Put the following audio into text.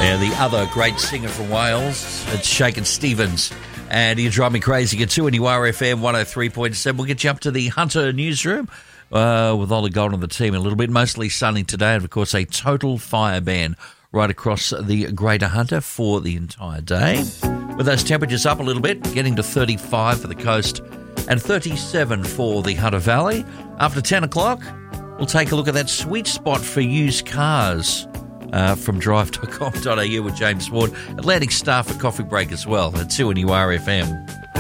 Yeah, the other great singer from Wales, it's Shakin' Stevens. And You Drive Me Crazy at 2 NURFM 103.7. We'll get you up to the Hunter newsroom with Ollie Gold and the team in a little bit. Mostly sunny today, and of course a total fire ban right across the Greater Hunter for the entire day. With those temperatures up a little bit, getting to 35 for the coast and 37 for the Hunter Valley. After 10 o'clock, we'll take a look at that sweet spot for used cars from drive.com.au with James Ward. Atlantic Star for coffee break as well at 2 NURFM.